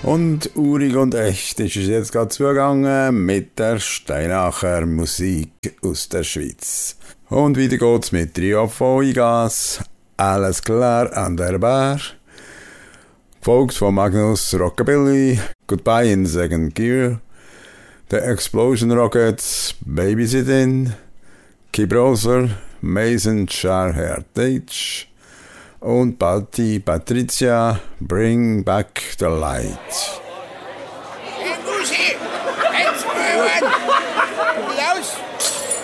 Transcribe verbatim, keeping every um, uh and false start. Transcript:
Und urig und echt ist es jetzt gerade zugegangen mit der Steinacher Musik aus der Schweiz. Und wieder geht's mit Trio Vollgas, Alles klar an der Bar, gefolgt von Magnus Rockabilly, Goodbye in Second Gear, The Explosion Rockets, Babysitting, Keep Roser, Mason Char Heritage und Balti Patricia, Bring Back the Light.